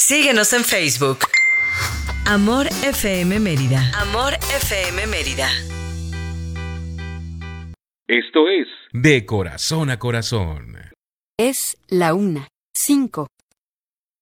Síguenos en Facebook. Amor FM Mérida. Amor FM Mérida. Esto es De Corazón a Corazón. Es la 1:05.